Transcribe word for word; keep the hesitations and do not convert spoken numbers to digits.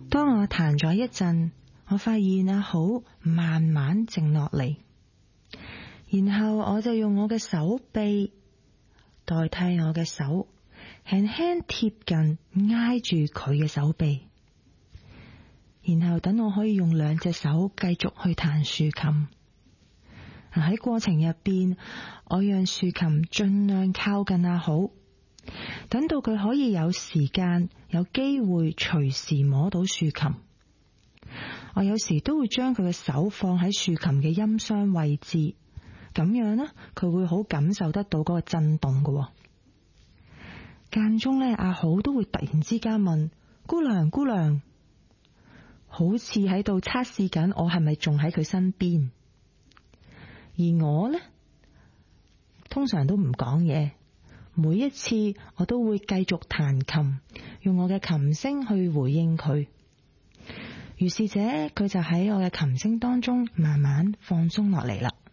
當我彈咗一陣，我發現阿好慢慢靜落嚟，然後我就用我嘅手臂代替我嘅手，輕輕貼近挨住佢嘅手臂，然後等我可以用兩隻手繼續去彈豎琴。喺過程入邊，我讓豎琴盡量靠近阿好，等到佢可以有時間有機會隨時摸到豎琴。我有時都會將佢嘅手放喺豎琴嘅音箱位置，咁樣呢，佢會好感受得到嗰個震動嘅。間中呢，阿好都會突然之間問姑娘姑娘，好似喺度測試緊我係咪仲喺佢身邊。而我呢，通常都唔講嘢，每一次我都會繼續彈琴，用我嘅琴聲去回應佢。於是者佢就喺我嘅琴聲當中慢慢放鬆落嚟啦。